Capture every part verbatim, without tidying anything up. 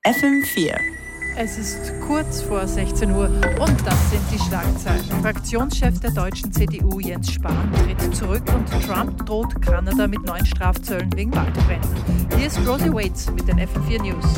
F M vier. Es ist kurz vor sechzehn Uhr und das sind die Schlagzeilen. Fraktionschef der deutschen C D U Jens Spahn tritt zurück und Trump droht Kanada mit neuen Strafzöllen wegen Waldbränden. Hier ist Rosie Waits mit den F M vier News.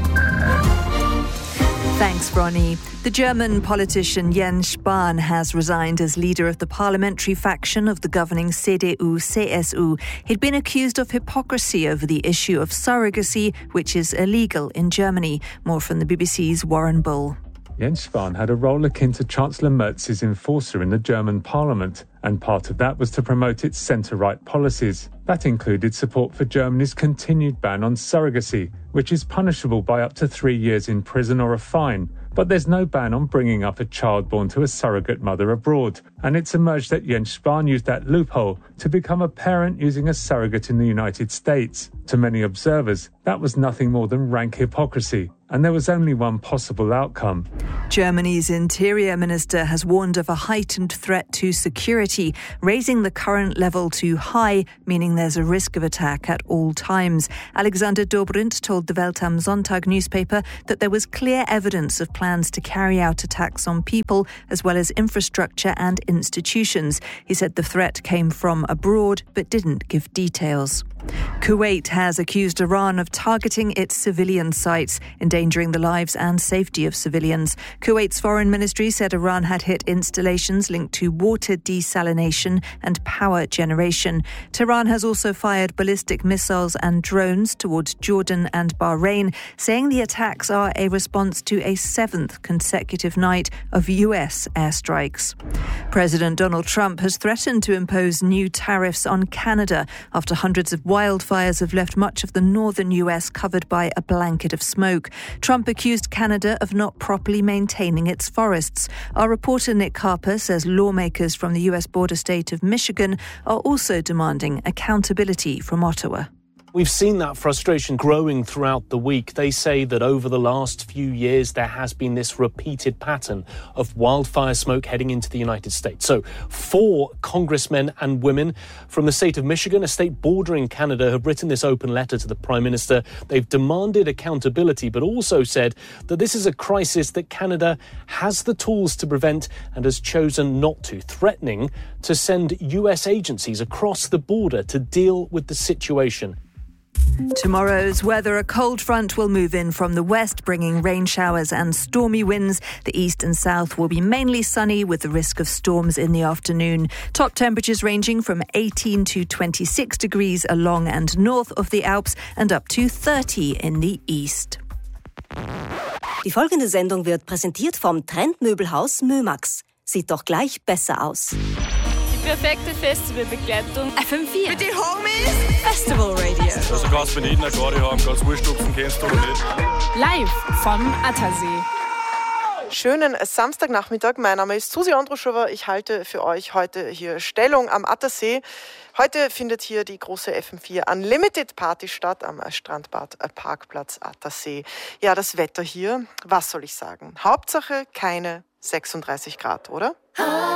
Thanks, Bronnie. The German politician Jens Spahn has resigned as leader of the parliamentary faction of the governing C D U C S U. He'd been accused of hypocrisy over the issue of surrogacy, which is illegal in Germany. More from the B B C's Warren Bull. Jens Spahn had a role akin to Chancellor Merz's enforcer in the German parliament, and part of that was to promote its centre-right policies. That included support for Germany's continued ban on surrogacy, which is punishable by up to three years in prison or a fine. But there's no ban on bringing up a child born to a surrogate mother abroad. And it's emerged that Jens Spahn used that loophole to become a parent using a surrogate in the United States. To many observers, that was nothing more than rank hypocrisy. And there was only one possible outcome. Germany's interior minister has warned of a heightened threat to security, raising the current level to high, meaning there's a risk of attack at all times. Alexander Dobrindt told the Welt am Sonntag newspaper that there was clear evidence of plans to carry out attacks on people as well as infrastructure and institutions. He said the threat came from abroad but didn't give details. Kuwait has accused Iran of targeting its civilian sites, endangering the lives and safety of civilians. Kuwait's foreign ministry said Iran had hit installations linked to water desalination and power generation. Tehran has also fired ballistic missiles and drones towards Jordan and Bahrain, saying the attacks are a response to a seventh consecutive night of U S airstrikes. President Donald Trump has threatened to impose new tariffs on Canada after hundreds of wildfires have left much of the northern U S covered by a blanket of smoke. Trump accused Canada of not properly maintaining its forests. Our reporter Nick Harper says lawmakers from the U S border state of Michigan are also demanding accountability from Ottawa. We've seen that frustration growing throughout the week. They say that over the last few years, there has been this repeated pattern of wildfire smoke heading into the United States. So four congressmen and women from the state of Michigan, a state bordering Canada, have written this open letter to the Prime Minister. They've demanded accountability, but also said that this is a crisis that Canada has the tools to prevent and has chosen not to, threatening to send U S agencies across the border to deal with the situation. Tomorrow's weather, a cold front will move in from the west, bringing rain showers and stormy winds. The east and south will be mainly sunny with the risk of storms in the afternoon. Top temperatures ranging from eighteen to twenty-six degrees along and north of the Alps and up to thirty in the east. Die folgende Sendung wird präsentiert vom Trendmöbelhaus Mömax. Sieht doch gleich besser aus. Perfekte Festivalbegleitung. F M vier. Mit den Homies. Festival Radio. Also kannst du mit jedem gerade haben, ganz Wurststupfen kennst du oder nicht. Live vom Attersee. Schönen Samstagnachmittag. Mein Name ist Susi Andruschowa. Ich halte für euch heute hier Stellung am Attersee. Heute findet hier die große F M vier Unlimited Party statt am Strandbad Parkplatz Attersee. Ja, das Wetter hier, was soll ich sagen? Hauptsache keine sechsunddreißig Grad, oder?